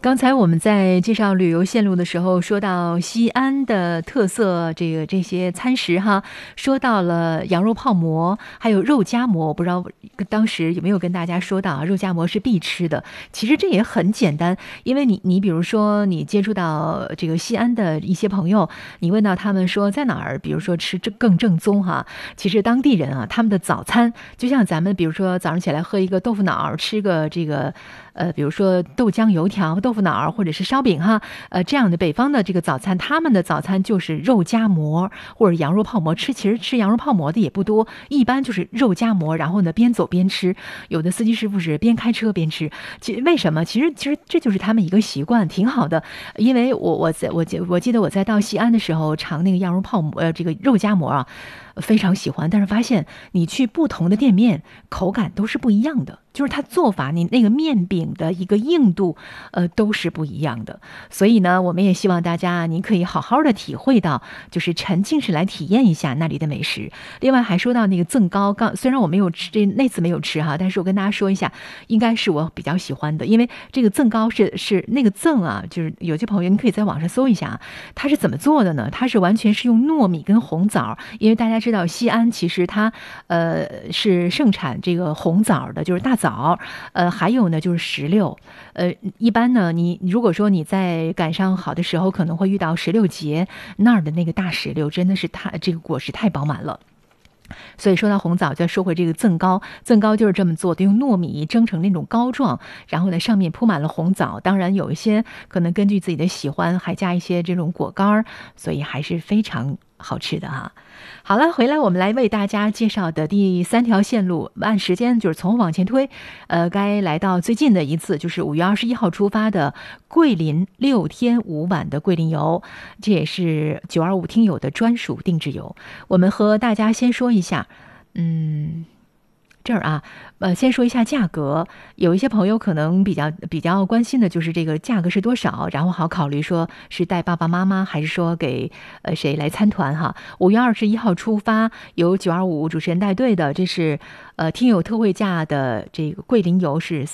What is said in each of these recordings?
刚才我们在介绍旅游线路的时候，说到西安的特色，这些餐食哈，说到了羊肉泡馍，还有肉夹馍。我不知道当时有没有跟大家说到啊，肉夹馍是必吃的。其实这也很简单，因为你比如说你接触到这个西安的一些朋友，你问到他们说在哪儿，比如说吃更正宗哈，其实当地人啊，他们的早餐就像咱们比如说早上起来喝一个豆腐脑，吃个这个。比如说豆浆油条、豆腐脑儿或者是烧饼哈，这样的北方的这个早餐，他们的早餐就是肉夹馍或者羊肉泡馍。其实吃羊肉泡馍的也不多，一般就是肉夹馍，然后呢边走边吃。有的司机师傅是边开车边吃。为什么？其实这就是他们一个习惯，挺好的。因为我记得我在到西安的时候尝那个羊肉泡馍，这个肉夹馍啊，非常喜欢。但是发现你去不同的店面，口感都是不一样的。就是它做法，你那个面饼的一个硬度，都是不一样的。所以呢，我们也希望大家您可以好好的体会到，就是沉浸式来体验一下那里的美食。另外还说到那个甑糕，虽然我没有吃，那次没有吃哈，但是我跟大家说一下，应该是我比较喜欢的，因为这个甑糕是那个甑啊，就是有些朋友你可以在网上搜一下，它是怎么做的呢？它是完全是用糯米跟红枣，因为大家知道西安其实它是盛产这个红枣的，就是大枣。还有呢就是石榴，一般呢你如果说你在赶上好的时候，可能会遇到石榴节，那儿的那个大石榴真的是这个果实太饱满了。所以说到红枣，再说回这个甑糕，甑糕就是这么做的，用糯米蒸成那种糕状，然后呢上面铺满了红枣，当然有一些可能根据自己的喜欢，还加一些这种果干，所以还是非常好吃的哈。好了，回来我们来为大家介绍的第3条线路，按时间就是从往前推，该来到最近的一次，就是5月21号出发的桂林6天5晚的桂林游，这也是925听友的专属定制游。我们和大家先说一下，这儿啊，先说一下价格。有一些朋友可能比较关心的就是这个价格是多少，然后好考虑说是带爸爸妈妈，还是说给谁来参团哈。5月21号出发，由925主持人带队的，这是听友特惠价的这个桂林游是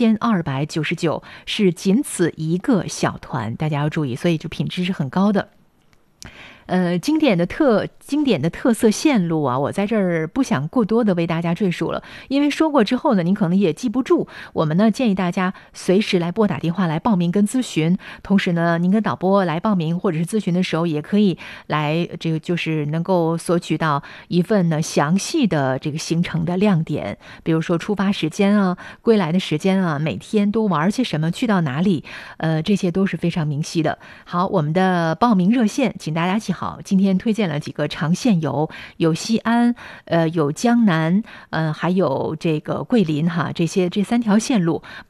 3299，是仅此一个小团，大家要注意，所以就品质是很高的。经典的特色线路啊，我在这儿不想过多的为大家赘述了，因为说过之后呢，您可能也记不住。我们呢建议大家随时来拨打电话来报名跟咨询，同时呢，您跟导播来报名或者是咨询的时候，也可以来这个就是能够索取到一份呢详细的这个行程的亮点，比如说出发时间啊、归来的时间啊、每天都玩些什么、去到哪里，这些都是非常明晰的。好，我们的报名热线，请大家记好。今天推荐了几个长线游，有西安，有江南，还有这个桂林哈，这3条线路